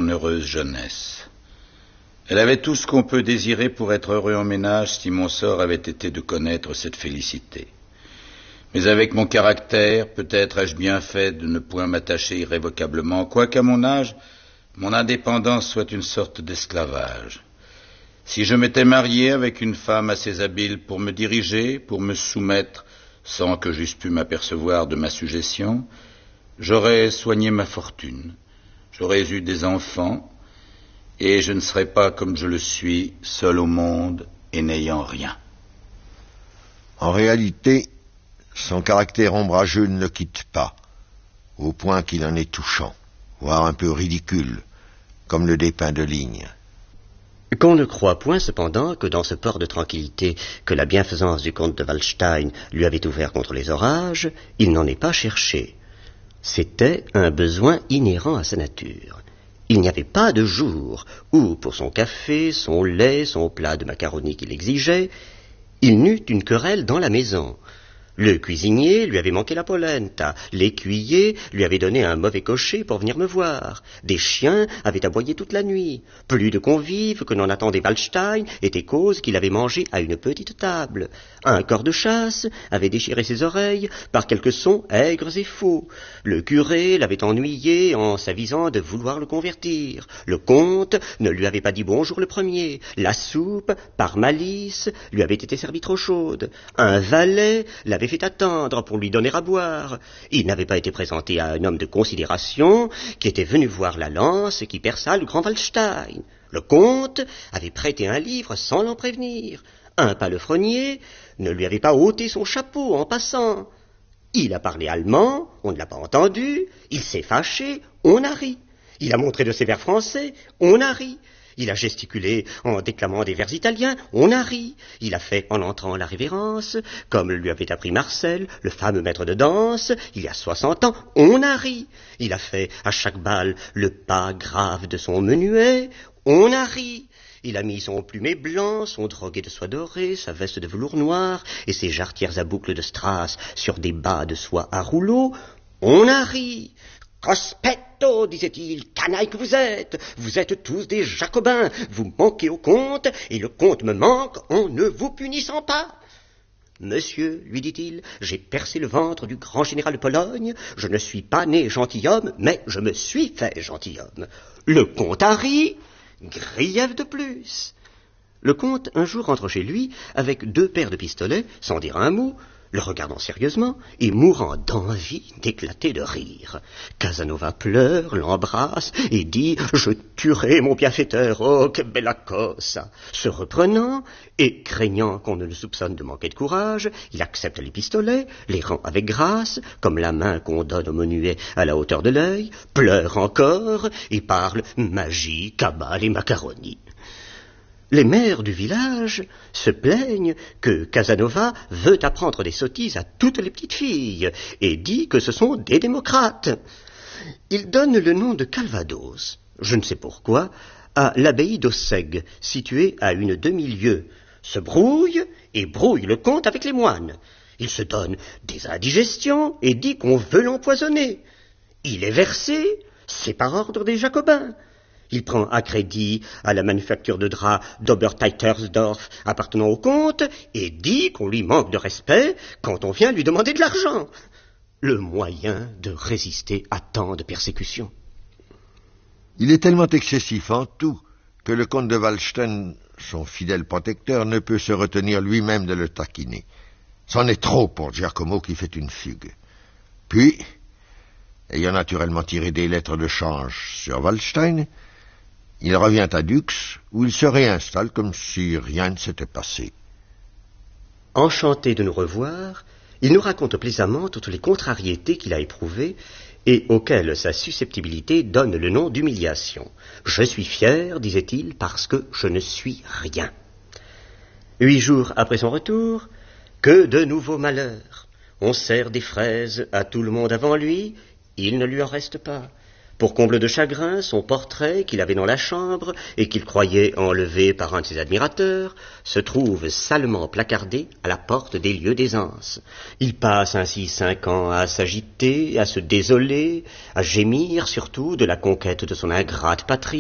heureuse jeunesse. Elle avait tout ce qu'on peut désirer pour être heureux en ménage si mon sort avait été de connaître cette félicité. Mais avec mon caractère, peut-être ai-je bien fait de ne point m'attacher irrévocablement, quoiqu'à mon âge, mon indépendance soit une sorte d'esclavage. Si je m'étais marié avec une femme assez habile pour me diriger, pour me soumettre, sans que j'eusse pu m'apercevoir de ma sujétion, j'aurais soigné ma fortune, j'aurais eu des enfants, et je ne serais pas comme je le suis, seul au monde et n'ayant rien. En réalité, son caractère ombrageux ne le quitte pas, au point qu'il en est touchant, voire un peu ridicule, comme le dépeint de Ligne. Qu'on ne croit point cependant que dans ce port de tranquillité que la bienfaisance du comte de Waldstein lui avait ouvert contre les orages, il n'en est pas cherché. C'était un besoin inhérent à sa nature. Il n'y avait pas de jour où, pour son café, son lait, son plat de macaroni qu'il exigeait, il n'eut une querelle dans la maison. Le cuisinier lui avait manqué la polenta, l'écuyer lui avait donné un mauvais cocher pour venir me voir, des chiens avaient aboyé toute la nuit, plus de convives que n'en attendait Waldstein étaient cause qu'il avait mangé à une petite table, un cor de chasse avait déchiré ses oreilles par quelques sons aigres et faux, le curé l'avait ennuyé en s'avisant de vouloir le convertir, le comte ne lui avait pas dit bonjour le premier, la soupe, par malice, lui avait été servie trop chaude, un valet l'avait fait attendre pour lui donner à boire. Il n'avait pas été présenté à un homme de considération qui était venu voir la lance qui perça le grand Waldstein. Le comte avait prêté un livre sans l'en prévenir. Un palefrenier ne lui avait pas ôté son chapeau en passant. Il a parlé allemand, on ne l'a pas entendu. Il s'est fâché, on a ri. Il a montré de ses vers français, on a ri. Il a gesticulé en déclamant des vers italiens, on a ri. Il a fait en entrant la révérence, comme lui avait appris Marcel, le fameux maître de danse, il y a 60 ans, on a ri. Il a fait à chaque bal le pas grave de son menuet, on a ri. Il a mis son plumet blanc, son droguet de soie dorée, sa veste de velours noir et ses jarretières à boucles de strass sur des bas de soie à rouleaux, on a ri. Cospetto, disait-il, canaille que vous êtes tous des jacobins, vous manquez au comte, et le comte me manque en ne vous punissant pas. Monsieur, lui dit-il, j'ai percé le ventre du grand général de Pologne, je ne suis pas né gentilhomme, mais je me suis fait gentilhomme. Le comte a ri, grief de plus. Le comte un jour rentre chez lui avec 2 paires de pistolets, sans dire un mot, le regardant sérieusement et mourant d'envie d'éclater de rire. Casanova pleure, l'embrasse et dit « Je tuerai mon bienfaiteur, oh, que bella cosa !» Se reprenant et craignant qu'on ne le soupçonne de manquer de courage, il accepte les pistolets, les rend avec grâce, comme la main qu'on donne au menuet à la hauteur de l'œil, pleure encore et parle magie, cabale et macaroni. Les maires du village se plaignent que Casanova veut apprendre des sottises à toutes les petites filles et dit que ce sont des démocrates. Il donne le nom de Calvados, je ne sais pourquoi, à l'abbaye d'Ossègue, située à une demi-lieue, se brouille et brouille le comte avec les moines. Il se donne des indigestions et dit qu'on veut l'empoisonner. Il est versé, c'est par ordre des Jacobins. Il prend à crédit à la manufacture de draps d'Oberteitersdorf appartenant au comte et dit qu'on lui manque de respect quand on vient lui demander de l'argent. Le moyen de résister à tant de persécutions. Il est tellement excessif en tout que le comte de Waldstein, son fidèle protecteur, ne peut se retenir lui-même de le taquiner. C'en est trop pour Giacomo qui fait une fugue. Puis, ayant naturellement tiré des lettres de change sur Waldstein, il revient à Dux, où il se réinstalle comme si rien ne s'était passé. Enchanté de nous revoir, il nous raconte plaisamment toutes les contrariétés qu'il a éprouvées et auxquelles sa susceptibilité donne le nom d'humiliation. « Je suis fier, disait-il, parce que je ne suis rien. » 8 jours après son retour, que de nouveaux malheurs. On sert des fraises à tout le monde avant lui, il ne lui en reste pas. Pour comble de chagrin, son portrait qu'il avait dans la chambre et qu'il croyait enlevé par un de ses admirateurs se trouve salement placardé à la porte des lieux d'aisance. Il passe ainsi 5 ans à s'agiter, à se désoler, à gémir surtout de la conquête de son ingrate patrie,